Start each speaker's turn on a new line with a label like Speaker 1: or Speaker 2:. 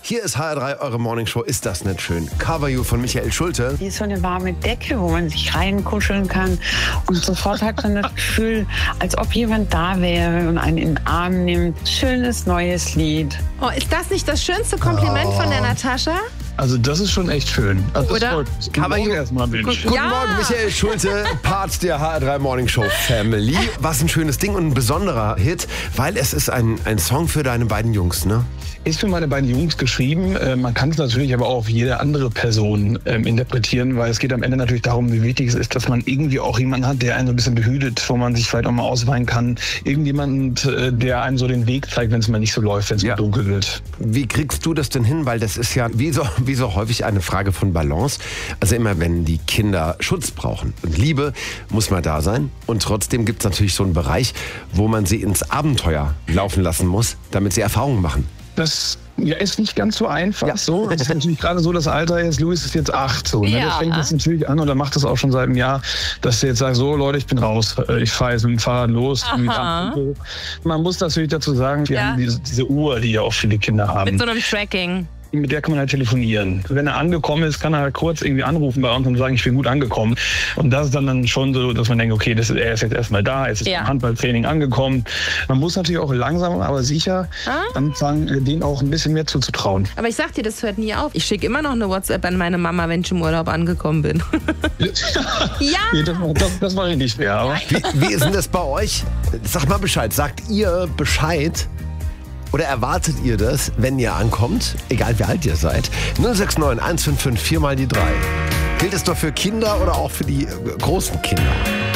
Speaker 1: Hier ist HR3, eure Morningshow. Ist das nicht schön? Cover You von Michael Schulte.
Speaker 2: Hier ist so eine warme Decke, wo man sich reinkuscheln kann. Und sofort hat man das Gefühl, als ob jemand da wäre und einen in den Arm nimmt. Schönes neues Lied.
Speaker 3: Oh, ist das nicht das schönste Kompliment von der Natascha?
Speaker 4: Also das ist schon echt schön. Also
Speaker 3: Oder?
Speaker 1: Cover You.
Speaker 4: Erstmal, Mensch.
Speaker 1: Guten Morgen, Michael Schulte, Part der HR3 Morningshow Family. Was ein schönes Ding und ein besonderer Hit, weil es ist ein Song für deine beiden Jungs, ne?
Speaker 4: Ist für meine beiden Jungs geschrieben. Man kann es natürlich aber auch auf jede andere Person interpretieren, weil es geht am Ende natürlich darum, wie wichtig es ist, dass man irgendwie auch jemanden hat, der einen so ein bisschen behütet, wo man sich vielleicht auch mal ausweinen kann. Irgendjemand, der einem so den Weg zeigt, wenn es mal nicht so läuft, wenn es mal dunkel wird.
Speaker 1: Wie kriegst du das denn hin? Weil das ist ja wie so häufig eine Frage von Balance. Also immer, wenn die Kinder Schutz brauchen und Liebe, muss man da sein. Und trotzdem gibt es natürlich so einen Bereich, wo man sie ins Abenteuer laufen lassen muss, damit sie Erfahrungen machen.
Speaker 4: Das ist nicht ganz so einfach. So. Das ist natürlich gerade so das Alter jetzt. Louis ist jetzt 8. So, ne?
Speaker 3: Ja.
Speaker 4: Der fängt jetzt natürlich an oder macht das auch schon seit einem Jahr, dass der jetzt sagt, so Leute, ich bin raus. Ich fahre jetzt mit dem Fahrrad los. Man muss natürlich dazu sagen, wir haben diese Uhr, die ja auch viele Kinder haben.
Speaker 3: Mit so einem Tracking.
Speaker 4: Mit der kann man halt telefonieren. Wenn er angekommen ist, kann er halt kurz irgendwie anrufen bei uns und sagen, ich bin gut angekommen. Und das ist dann schon so, dass man denkt, okay, er ist jetzt erstmal da, er ist im Handballtraining angekommen. Man muss natürlich auch langsam, aber sicher anfangen, denen auch ein bisschen mehr zuzutrauen.
Speaker 3: Aber ich sag dir, das hört nie auf. Ich schicke immer noch eine WhatsApp an meine Mama, wenn ich im Urlaub angekommen bin.
Speaker 4: Nee, das mache ich nicht mehr. Aber.
Speaker 1: Wie ist denn das bei euch? Sag mal Bescheid. Sagt ihr Bescheid? Oder erwartet ihr das, wenn ihr ankommt? Egal wie alt ihr seid. 069 155 4 mal die 3. Gilt es doch für Kinder oder auch für die großen Kinder?